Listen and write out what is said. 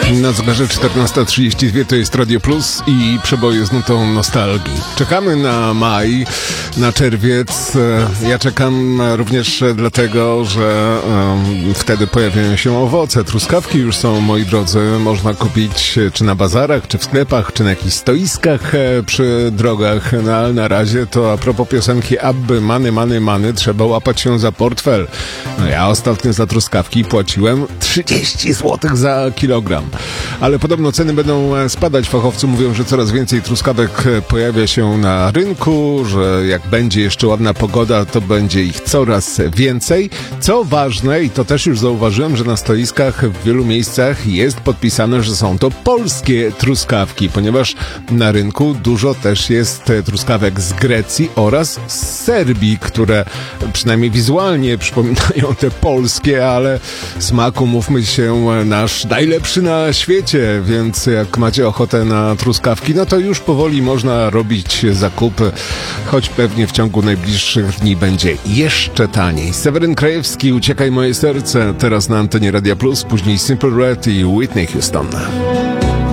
Na zegarze 14:32 to jest Radio Plus i przeboje z nutą nostalgii. Czekamy na maj, na czerwiec. Ja czekam również dlatego, że wtedy pojawiają się owoce. Truskawki już są, moi drodzy, można kupić czy na bazarach, czy w sklepach, czy na jakichś stoiskach przy drogach. No, ale na razie to a propos piosenki Abby, many, trzeba łapać się za portfel. No ja ostatnio za truskawki płaciłem 30 zł za kilogram. Ale podobno ceny będą spadać. Fachowcy mówią, że coraz więcej truskawek pojawia się na rynku, że jak będzie jeszcze ładna pogoda, to będzie ich coraz więcej. Co ważne, i to też już zauważyłem, że na stoiskach w wielu miejscach jest podpisane, że są to polskie truskawki, ponieważ na rynku dużo też jest truskawek z Grecji oraz z Serbii, które przynajmniej wizualnie przypominają te polskie, ale smak, umówmy się, nasz najlepszy na świecie, więc jak macie ochotę na truskawki, no to już powoli można robić zakupy, choć pewnie w ciągu najbliższych dni będzie jeszcze taniej. Seweryn Krajewski, Uciekaj moje serce, teraz na antenie Radia Plus, później Simple Red i Whitney Houston.